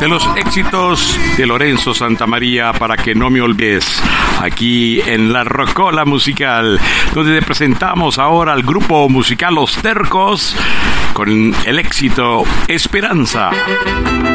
de los éxitos de Lorenzo Santamaría, Para que no me olvides, aquí en La Rocola Musical, donde te presentamos ahora al grupo musical Los Tercos con el éxito Esperanza.